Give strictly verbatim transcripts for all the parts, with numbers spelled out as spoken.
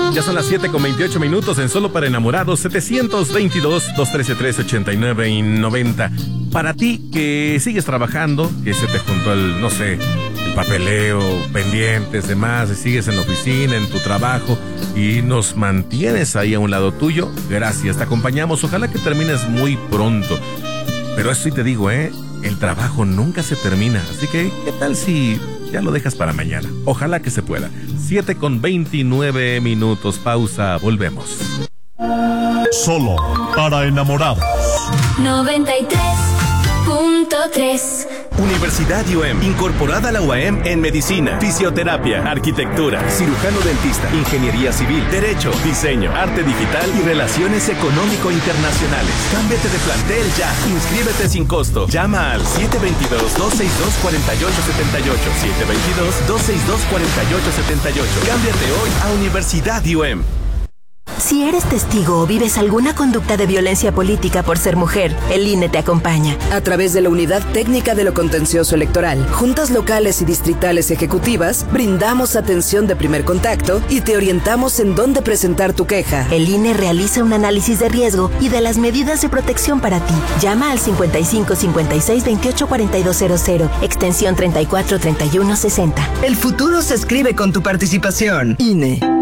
Ya son las siete con veintiocho minutos en Solo para Enamorados, setecientos veintidós, doscientos trece, trece ochenta y nueve y noventa. Para ti que sigues trabajando, que se te juntó el, no sé, el papeleo, pendientes, demás, y sigues en la oficina, en tu trabajo, y nos mantienes ahí a un lado tuyo, gracias, te acompañamos, ojalá que termines muy pronto. Pero eso sí te digo, ¿eh? El trabajo nunca se termina, así que, ¿qué tal si ya lo dejas para mañana? Ojalá que se pueda. siete con veintinueve minutos, pausa, volvemos. Solo para enamorados. noventa y tres punto tres. Universidad U E M, incorporada a la U A M en Medicina, Fisioterapia, Arquitectura, Cirujano Dentista, Ingeniería Civil, Derecho, Diseño, Arte Digital y Relaciones Económico-Internacionales. Cámbiate de plantel ya. Inscríbete sin costo. Llama al siete dos dos, dos seis dos, cuatro ocho siete ocho, siete dos dos, dos seis dos, cuatro ocho siete ocho. Cámbiate hoy a Universidad U E M. Si eres testigo o vives alguna conducta de violencia política por ser mujer, el I N E te acompaña. A través de la Unidad Técnica de lo Contencioso Electoral, juntas locales y distritales ejecutivas, brindamos atención de primer contacto y te orientamos en dónde presentar tu queja. El I N E realiza un análisis de riesgo y de las medidas de protección para ti. Llama al cincuenta y cinco, cincuenta y seis, veintiocho, cuarenta y dos cero cero, extensión treinta y cuatro, treinta y uno, sesenta. El futuro se escribe con tu participación. I N E.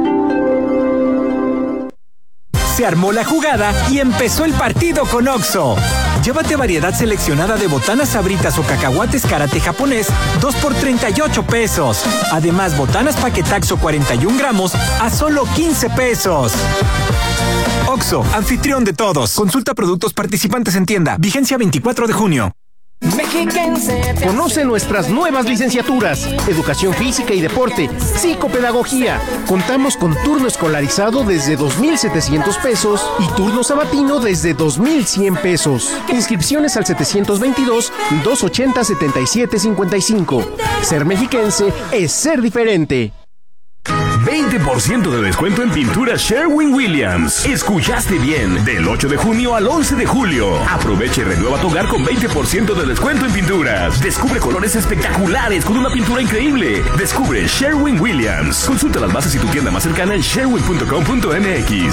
Se armó la jugada y empezó el partido con Oxxo. Llévate variedad seleccionada de botanas sabritas o cacahuates karate japonés, dos por treinta y ocho pesos. Además, botanas paquetaxo cuarenta y un gramos a solo quince pesos. Oxxo, anfitrión de todos. Consulta productos participantes en tienda. Vigencia veinticuatro de junio. Conoce nuestras nuevas licenciaturas: Educación Física y Deporte, Psicopedagogía. Contamos con turno escolarizado desde dos mil setecientos pesos y turno sabatino desde dos mil cien pesos. Inscripciones al setecientos veintidós, doscientos ochenta, setenta y siete cincuenta y cinco. Ser mexiquense es ser diferente. veinte por ciento de descuento en pintura Sherwin-Williams. Escuchaste bien, del ocho de junio al once de julio. Aprovecha y renueva tu hogar con veinte por ciento de descuento en pinturas. Descubre colores espectaculares con una pintura increíble. Descubre Sherwin-Williams. Consulta las bases y tu tienda más cercana en sherwin punto com punto m x.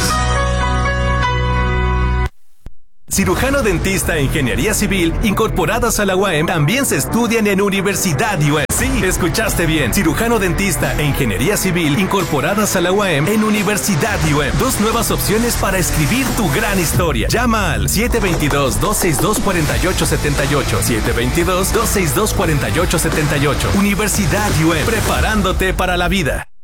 Cirujano Dentista e Ingeniería Civil, incorporadas a la U A M, también se estudian en Universidad U E M. Sí, escuchaste bien. Cirujano Dentista e Ingeniería Civil, incorporadas a la U A M en Universidad U E M. Dos nuevas opciones para escribir tu gran historia. Llama al siete dos dos, dos seis dos, cuatro ocho siete ocho, siete dos dos, dos seis dos, cuatro ocho siete ocho. Universidad U E M, preparándote para la vida.